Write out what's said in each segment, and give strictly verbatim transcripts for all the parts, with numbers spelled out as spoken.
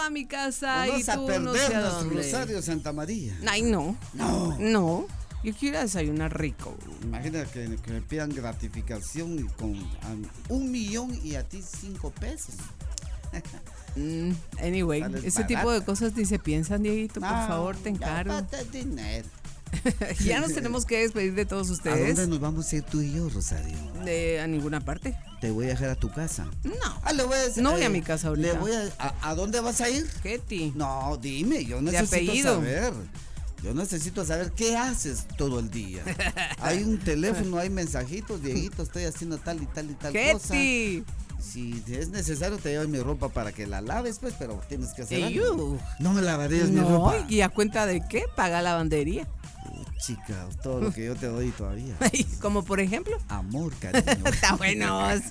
a mi casa Vamos y tú a no perder sé a nuestro dónde. Rosario Santa María. Ay, no. No. No. Yo quiero desayunar rico. Imagina que, que me pidan gratificación y con um, un millón y a ti cinco pesos. Mm, anyway, Sales ese barata. tipo de cosas ni se piensan, Dieguito. Por Ah, favor, te encargo. ya basta dinero. Ya nos tenemos que despedir de todos ¿A ustedes. dónde nos vamos a ir tú y yo, Rosario? De a ninguna parte. Te voy a dejar a tu casa. No. Ah, le voy a decir, No voy eh, a mi casa ahorita. Le voy a, a, ¿a dónde vas a ir? Ketty. No, dime, yo necesito apellido. saber. Yo necesito saber qué haces todo el día. Hay un teléfono, hay mensajitos, Dieguito, estoy haciendo tal y tal y tal cosa. Ketty. Si es necesario te llevo mi ropa para que la laves, pues, pero tienes que hacer Ey, algo. uh. No me lavarías mi No, ropa. ¿y a cuenta de qué? Paga lavandería. Uh, chica, todo lo que yo te doy todavía. Como por ejemplo. Amor, cariño. Está buenos.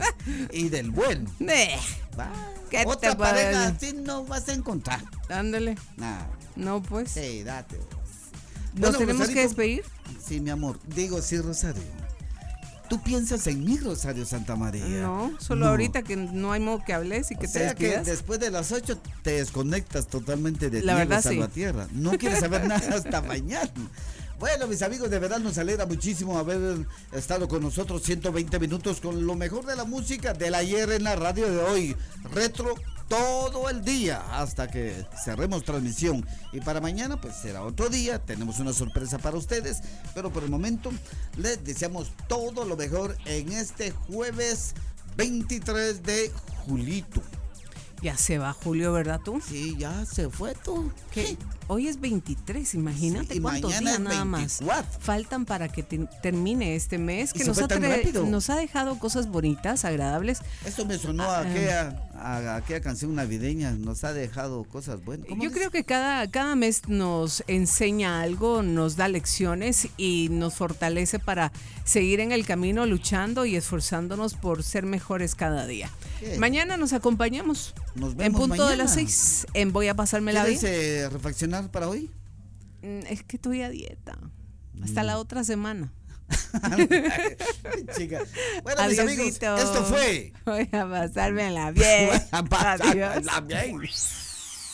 Y del bueno. Eh, Va. ¿Qué Otra te puedo pareja decir? así no vas a encontrar. Ándale. Nada. No, pues. Sí, date. ¿Nos Bueno, tenemos que Rosarito, despedir? Sí, mi amor. Digo, sí, Rosario. ¿Tú piensas en mí, Rosario Santa María? No, solo No. ahorita que no hay modo que hables y que O te sea que despidas. después de las ocho te desconectas totalmente de La Diego verdad, sí. Salvatierra. No quieres saber nada hasta mañana. Bueno, mis amigos, de verdad nos alegra muchísimo haber estado con nosotros ciento veinte minutos con lo mejor de la música del ayer en la radio de hoy. Retro todo el día hasta que cerremos transmisión. Y para mañana pues será otro día. Tenemos una sorpresa para ustedes. Pero por el momento les deseamos todo lo mejor en este jueves veintitrés de julito. Ya se va Julio, ¿verdad tú? Sí, ya se fue tú. ¿Qué? Hoy es veintitrés, imagínate Sí, y cuántos mañana días es nada más veinticuatro. faltan para que te- termine este mes Y que se nos fue ha, tan tra- rápido. nos ha dejado cosas bonitas, agradables. Esto me sonó a Ah, aquella, a aquella canción navideña. Nos ha dejado cosas buenas. ¿Cómo Yo dice? creo que cada, cada mes nos enseña algo, nos da lecciones y nos fortalece para seguir en el camino luchando y esforzándonos por ser mejores cada día. ¿Qué? Mañana nos acompañamos Nos en vemos punto de mañana. las seis en Voy a pasármela ¿Quieres bien. eh, reflexionar para hoy? Mm, Es que estoy a dieta. Hasta la otra semana. Chica. Bueno, mis amigos, Adiosito. esto fue. Voy a pasármela bien. Voy a pasármela Adiós. bien.